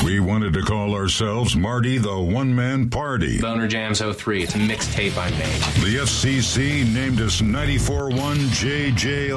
We wanted to call ourselves Marty the One-Man Party. Boner Jams 03. It's a mixtape I made. The FCC named us 94.1 JJ